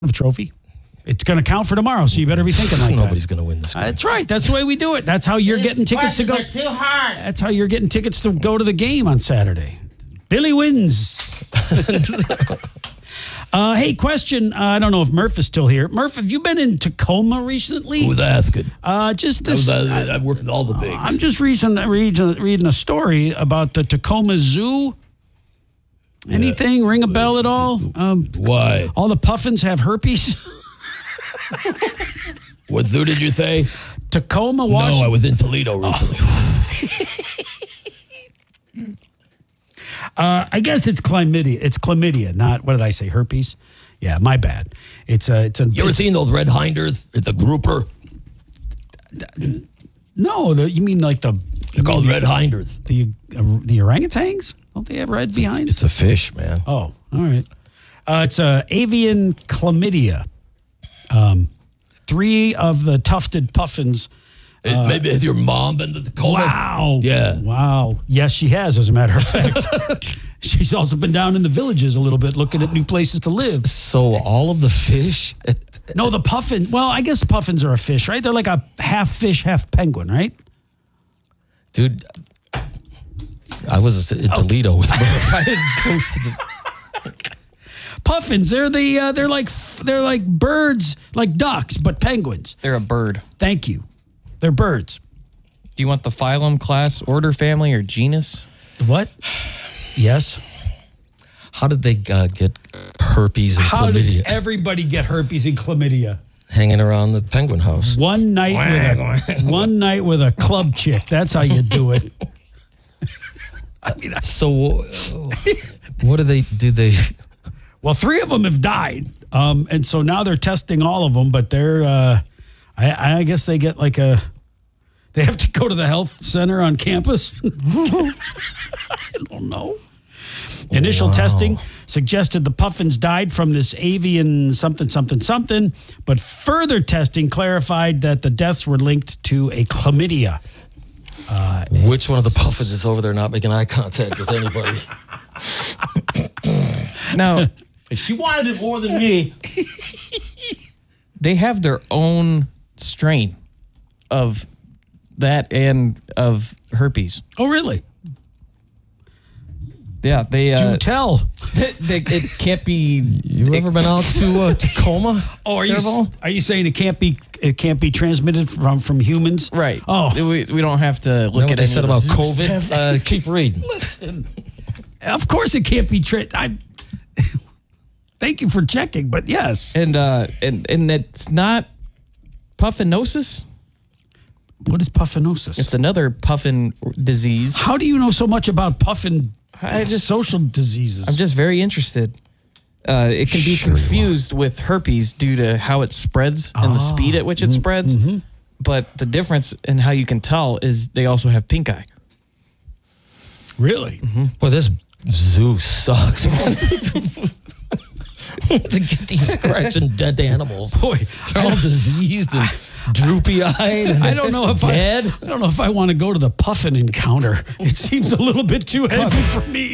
trophy. It's going to count for tomorrow, so you better be thinking like Nobody's going to win this game. That's right. That's the way we do it. That's how you're getting tickets to go. Too hard. That's how you're getting tickets to go to the game on Saturday. Billy wins. Hey, question. I don't know if Murph is still here. Murph, have you been in Tacoma recently? Who's asking? Just this, I've worked with all the bigs. I'm just reading a story about the Tacoma Zoo. Anything ring a bell at all? Why? All the puffins have herpes. What zoo did you say? Tacoma, Washington. No, I was in Toledo recently. I guess it's chlamydia. It's chlamydia, not, what did I say, herpes? Yeah, my bad. It's a. You ever seen those red hinders? It's a grouper. No, you mean like the. They're called red hinders. The orangutans? Don't they have red behind? It's a fish, man. Oh, all right. It's avian chlamydia. 3 of the tufted puffins. Maybe has your mom been to Tacoma? Wow. Yeah. Wow. Yes, she has, as a matter of fact. She's also been down in the villages a little bit looking at new places to live. So all of the fish? No, the puffin. Well, I guess puffins are a fish, right? They're like a half fish, half penguin, right? Dude, I was in Toledo with Murph. I didn't go to the... Puffins, they're like birds, like ducks, but penguins. They're a bird. Thank you. They're birds. Do you want the phylum, class, order, family, or genus? What? Yes. How did they get herpes and How does chlamydia? everybody get herpes and chlamydia? Hanging around the penguin house. One night with a club chick. That's how you do it. I mean, So what do they... Well, 3 of them have died, and so now they're testing all of them. But they're, I guess they get like they have to go to the health center on campus. I don't know. Initial testing suggested the puffins died from this avian something, but further testing clarified that the deaths were linked to a chlamydia. Which one of the puffins is over there not making eye contact with anybody? No. She wanted it more than me. They have their own strain of that and of herpes. Oh, really? Yeah, they. Do tell. It can't be. You ever been out to Tacoma? Oh, are you saying it can't be transmitted from humans? Right. Oh, we don't have to look at What they any said of about the zoos. COVID? Keep reading. listen. Of course, it can't be. Thank you for checking, but yes. And it's not puffinosis. What is puffinosis? It's another puffin disease. How do you know so much about puffin I just- social diseases? I'm just very interested. It can be confused with herpes due to how it spreads and the speed at which it spreads. Mm-hmm. But the difference in how you can tell is they also have pink eye. Really? Mm-hmm. Well, this zoo sucks, man. To get these scratching dead animals. Boy, They're all diseased and droopy-eyed. I don't know if dead. I don't know if I want to go to the puffin encounter. It seems a little bit too heavy for me.